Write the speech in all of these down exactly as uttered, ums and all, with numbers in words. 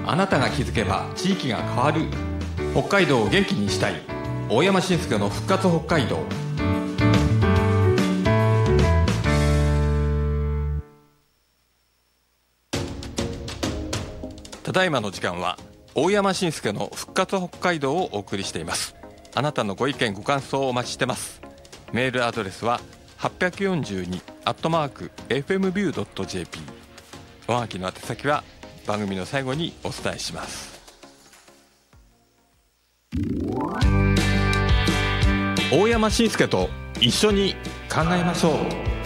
あなたが気づけば地域が変わる。北海道を元気にしたい。大山伸介の復活北海道。ただいまの時間は大山伸介の復活北海道をお送りしています。あなたのご意見ご感想をお待ちしてます。メールアドレスははちよんにアットマークエフエムビュードットジェーピー。 おはがきの宛先は番組の最後にお伝えします。大山伸介と一緒に考えましょう。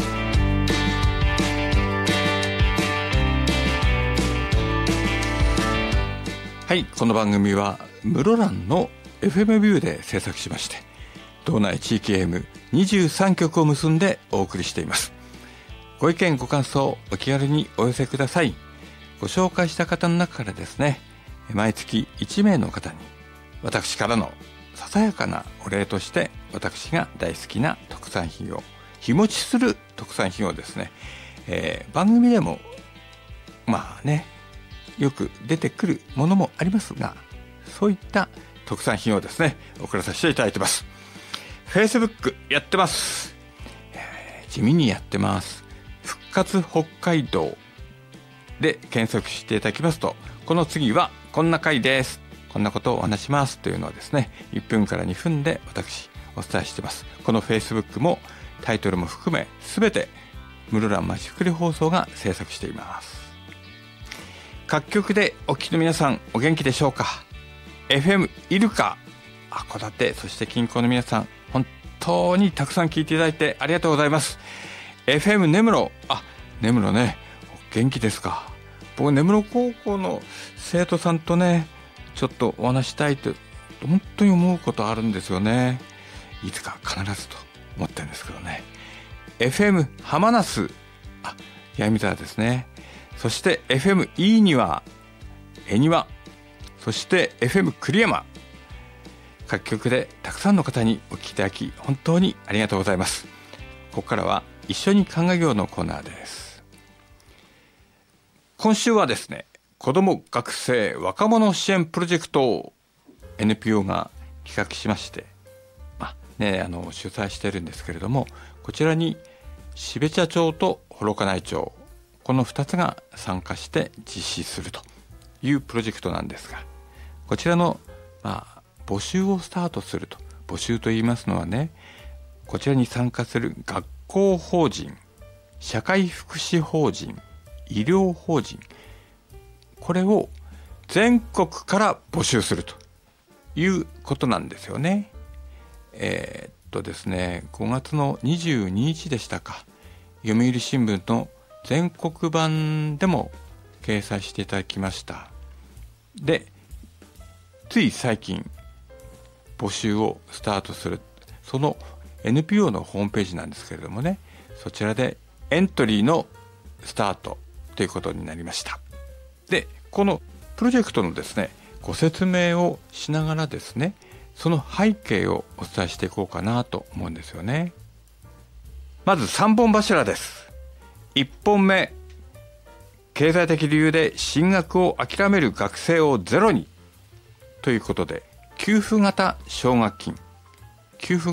はい、この番組は室蘭の エフエム ビューで制作しまして、道内地域 エーエムにじゅうさん 局を結んでお送りしています。ご意見ご感想お気軽にお寄せください。ご紹介した方の中からですね、毎月いちめいの方に私からのささやかなお礼として、私が大好きな特産品を、日持ちする特産品をですね、えー、番組でもまあねよく出てくるものもありますが、そういった特産品をですね送らさせていただいてます。 Facebook やってます、えー、地味にやってます。復活北海道で検索していただきますと、この次はこんな回です、こんなことをお話しますというのをですね、いっぷんからにふんで私お伝えしています。この Facebook もタイトルも含め全て室蘭まちづくり放送が制作しています。各局でお聞きの皆さんお元気でしょうか。 エフエム イルカ、函館、そして近郊の皆さん本当にたくさん聞いていただいてありがとうございます。 エフエム 根室、あ、根室ね、元気ですか。僕根室高校の生徒さんとねちょっとお話したいと本当に思うことあるんですよね。いつか必ずと思ってるんですけどね。 エフエム 浜那須、あ、八重見沢ですね。そして エフエム いいにわ、恵庭、そして エフエム 栗山、各局でたくさんの方にお聞きいただき本当にありがとうございます。ここからは一緒に考えようのコーナーです。今週はですね、子ども学生若者支援プロジェクトを エヌピーオー が企画しまして、まあね、あの主催しているんですけれども、こちらに標茶町と幌加内町、このふたつが参加して実施するというプロジェクトなんですが、こちらの、まあ、募集をスタートすると。募集といいますのはね、こちらに参加する学校法人、社会福祉法人、医療法人、これを全国から募集するということなんですよね。えー、っとですねごがつのにじゅうににちでしたか、読売新聞の全国版でも掲載していただきました。で、つい最近募集をスタートする、その エヌピーオー のホームページなんですけれどもね、そちらでエントリーのスタートということになりました。で、このプロジェクトのですねご説明をしながらですね、その背景をお伝えしていこうかなと思うんですよね。まずさんぼん柱です。いっぽんめ、経済的理由で進学を諦める学生をゼロにということで、給付型奨学金、給付